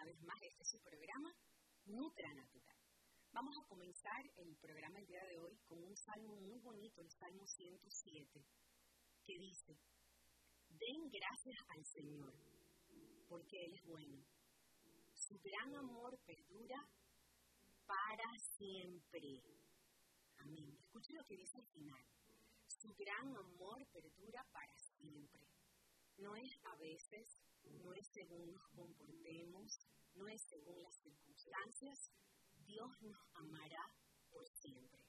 vez más este es su programa, Nutra Natural. Vamos a comenzar el programa el día de hoy con un salmo muy bonito, el Salmo 107, que dice: den gracias al Señor, porque Él es bueno. Su gran amor perdura para siempre. Amén. Escuche lo que dice al final. Su gran amor perdura para siempre. No es a veces, no es según nos comportemos, no es según las circunstancias. Dios nos amará por siempre.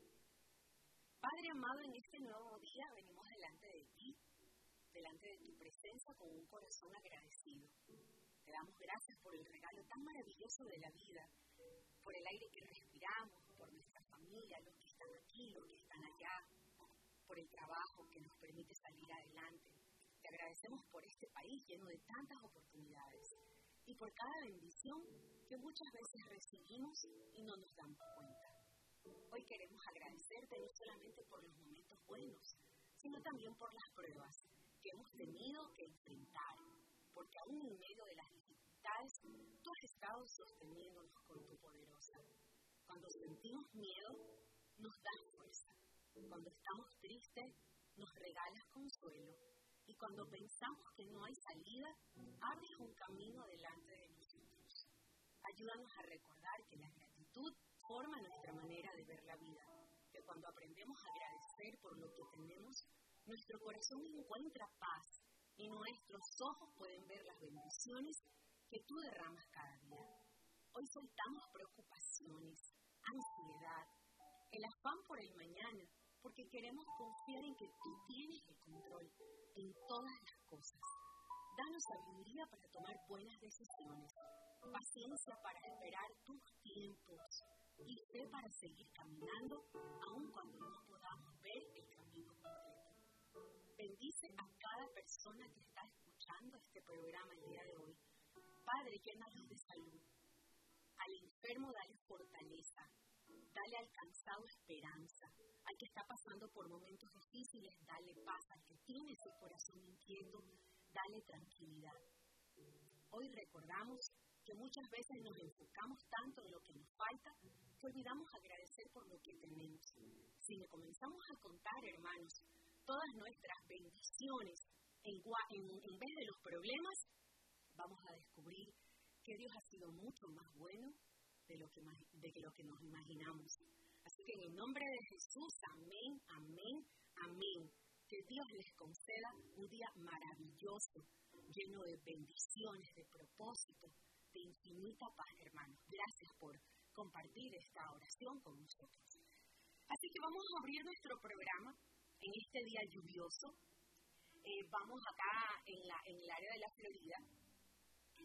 Padre amado, en este nuevo día venimos delante de ti, delante de tu presencia con un corazón agradecido. Te damos gracias por el regalo tan maravilloso de la vida, por el aire que respiramos, por nuestra familia, los que están aquí, los que están allá, por el trabajo que nos permite salir adelante. Te agradecemos por este país lleno de tantas oportunidades y por cada bendición que muchas veces recibimos y no nos damos cuenta. Hoy queremos agradecerte no solamente por los momentos buenos, sino también por las pruebas que hemos tenido que enfrentar, porque aún en medio de las dificultades, tú has estado sosteniéndonos con tu poderosa. Cuando sentimos miedo, nos das fuerza. Cuando estamos tristes, nos regalas consuelo. Y cuando pensamos que no hay salida, abres un camino delante de nosotros. Ayúdanos a recordar que la gratitud forma nuestra manera de ver la vida, que cuando aprendemos a agradecer por lo que tenemos, nuestro corazón encuentra paz y nuestros ojos pueden ver las bendiciones que tú derramas cada día. Hoy soltamos preocupaciones, ansiedad, el afán por el mañana, porque queremos confiar en que tú tienes el control en todas las cosas. Danos sabiduría para tomar buenas decisiones, paciencia para esperar tus tiempos y fe para seguir caminando aun cuando no podamos ver el camino completo. Bendice a cada persona que está escuchando este programa el día de hoy. Padre, llénalos de salud. Al enfermo dale fortaleza, dale al cansado esperanza, al que está pasando por momentos difíciles dale paz, al que tiene ese corazón inquieto dale tranquilidad. Hoy recordamos que muchas veces nos enfocamos tanto en lo que nos falta que olvidamos agradecer por lo que tenemos. Si le comenzamos a contar, hermanos, todas nuestras bendiciones en vez de los problemas, vamos a descubrir que Dios ha sido mucho más bueno de lo que nos imaginamos. Así que en el nombre de Jesús, amén, amén, amén. Que Dios les conceda un día maravilloso, lleno de bendiciones, de propósito, de infinita paz, hermanos. Gracias por compartir esta oración con nosotros. Así que vamos a abrir nuestro programa en este día lluvioso. Vamos acá en el área de la Florida.